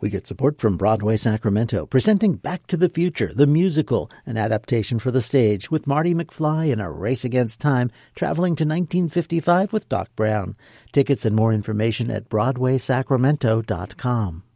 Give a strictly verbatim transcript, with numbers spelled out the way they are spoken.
We get support from Broadway Sacramento, presenting Back to the Future, the musical, an adaptation for the stage, with Marty McFly in a race against time, traveling to nineteen fifty-five with Doc Brown. Tickets and more information at broadway sacramento dot com.